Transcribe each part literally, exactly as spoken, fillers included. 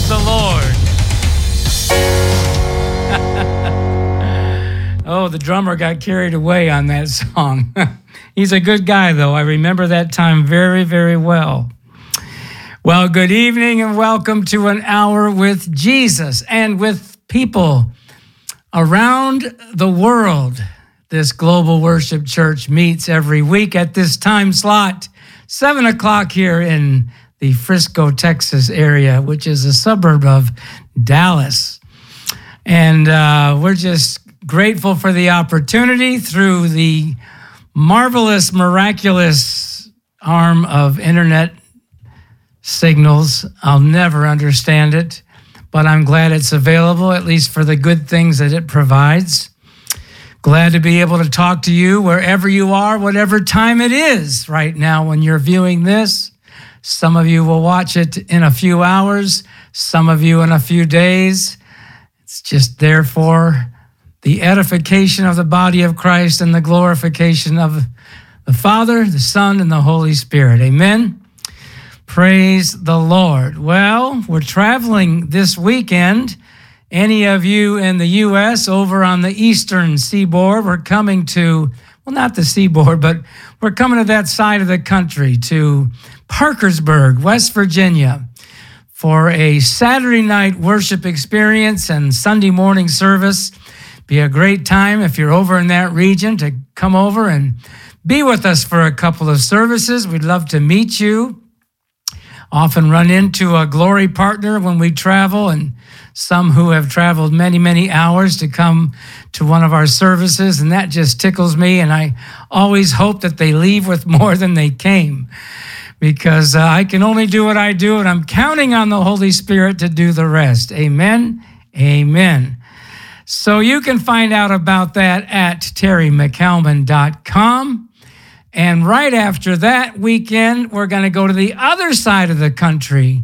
the Lord. Oh, the drummer got carried away on that song. He's a good guy, though. I remember that time very, very well. Well, good evening and welcome to an hour with Jesus and with people around the world. This Global Worship Church meets every week at this time slot, seven o'clock here in the Frisco, Texas area, which is a suburb of Dallas. And uh, we're just grateful for the opportunity through the marvelous, miraculous arm of internet signals. I'll never understand it, but I'm glad it's available, at least for the good things that it provides. Glad to be able to talk to you wherever you are, whatever time it is right now when you're viewing this. Some of you will watch it in a few hours, some of you in a few days. It's just there for the edification of the body of Christ and the glorification of the Father, the Son, and the Holy Spirit. Amen. Praise the Lord. Well, we're traveling this weekend. Any of you in the U S over on the eastern seaboard, we're coming to, well, not the seaboard, but we're coming to that side of the country, to Parkersburg, West Virginia, for a Saturday night worship experience and Sunday morning service. Be a great time if you're over in that region to come over and be with us for a couple of services. We'd love to meet you. Often run into a glory partner when we travel, and some who have traveled many, many hours to come to one of our services, and that just tickles me, and I always hope that they leave with more than they came, because uh, I can only do what I do, and I'm counting on the Holy Spirit to do the rest. Amen, amen. So you can find out about that at terry mcalman dot com. And right after that weekend, we're going to go to the other side of the country,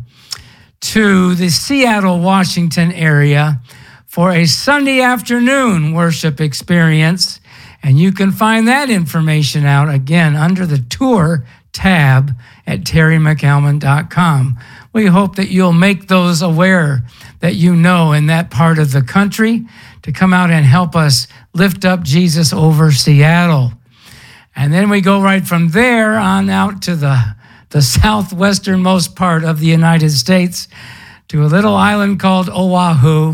to the Seattle, Washington area for a Sunday afternoon worship experience. And you can find that information out, again, under the tour tab at terry mcalman dot com. We hope that you'll make those aware that you know in that part of the country to come out and help us lift up Jesus over Seattle. And then we go right from there on out to the, the southwesternmost part of the United States, to a little island called Oahu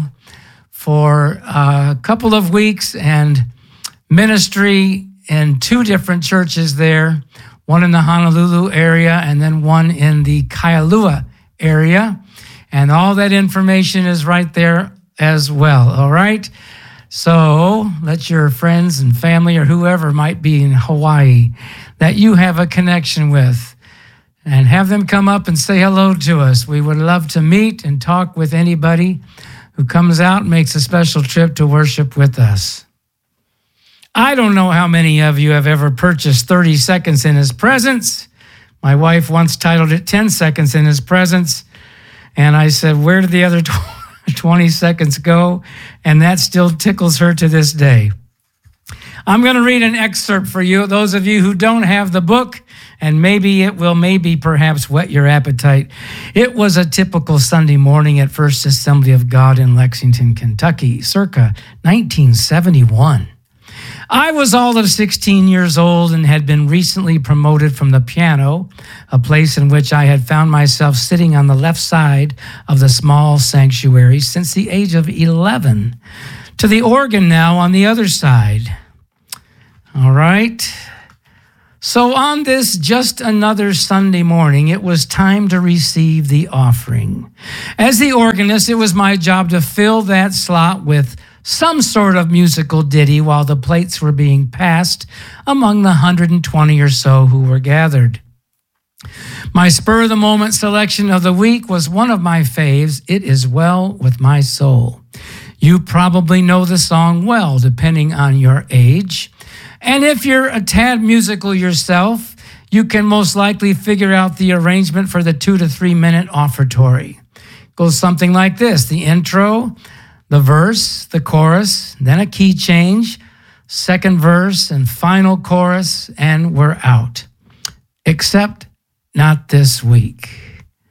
for a couple of weeks and ministry in two different churches there, one in the Honolulu area and then one in the Kailua area. And all that information is right there as well, all right? So let your friends and family or whoever might be in Hawaii that you have a connection with, and have them come up and say hello to us. We would love to meet and talk with anybody who comes out and makes a special trip to worship with us. I don't know how many of you have ever purchased thirty seconds in His presence. My wife once titled it ten seconds in His presence. And I said, where did the other twenty seconds go? And that still tickles her to this day. I'm going to read an excerpt for you, those of you who don't have the book, and maybe it will maybe perhaps whet your appetite. It was a typical Sunday morning at First Assembly of God in Lexington, Kentucky, circa nineteen seventy-one. I was all of sixteen years old and had been recently promoted from the piano, a place in which I had found myself sitting on the left side of the small sanctuary since the age of eleven, to the organ now on the other side. All right. So on this just another Sunday morning, it was time to receive the offering. As the organist, it was my job to fill that slot with some sort of musical ditty while the plates were being passed among the one hundred twenty or so who were gathered. My spur-of-the-moment selection of the week was one of my faves, It Is Well With My Soul. You probably know the song well, depending on your age. And if you're a tad musical yourself, you can most likely figure out the arrangement for the two to three minute offertory. It goes something like this: the intro, the verse, the chorus, then a key change, second verse, and final chorus, and we're out. Except not this week.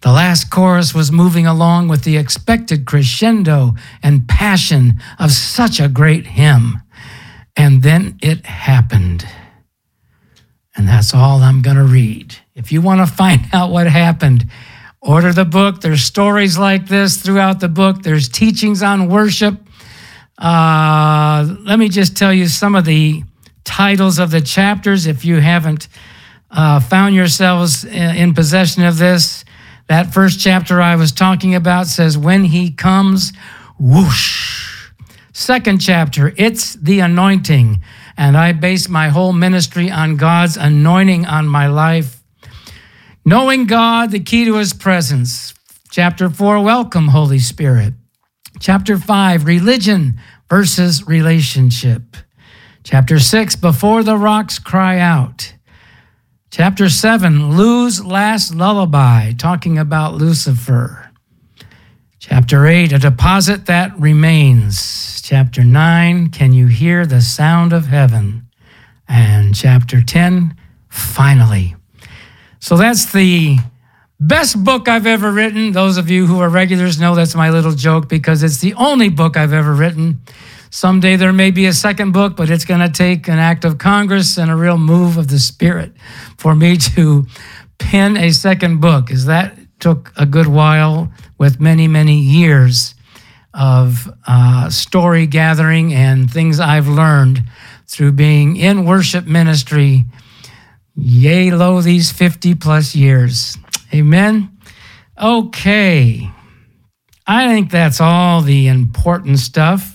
The last chorus was moving along with the expected crescendo and passion of such a great hymn. And then it happened. And that's all I'm going to read. If you want to find out what happened, order the book. There's stories like this throughout the book. There's teachings on worship. Uh, let me just tell you some of the titles of the chapters if you haven't uh, found yourselves in possession of this. That first chapter I was talking about says, when he comes, whoosh. Second chapter, it's the anointing. And I base my whole ministry on God's anointing on my life. Knowing God, the key to his presence. Chapter four, welcome, Holy Spirit. Chapter five, religion versus relationship. Chapter six, before the rocks cry out. Chapter seven, Lou's last lullaby, talking about Lucifer. Chapter eight, a deposit that remains. Chapter nine, can you hear the sound of heaven? And chapter ten, finally. So that's the best book I've ever written. Those of you who are regulars know that's my little joke because it's the only book I've ever written. Someday there may be a second book, but it's going to take an act of Congress and a real move of the Spirit for me to pen a second book, as that took a good while with many, many years of uh, story gathering and things I've learned through being in worship ministry, yea, lo, these fifty plus years. Amen? Okay. I think that's all the important stuff.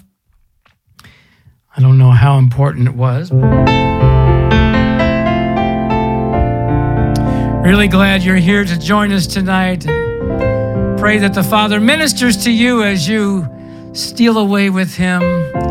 I don't know how important it was. Really glad you're here to join us tonight. Pray that the Father ministers to you as you steal away with him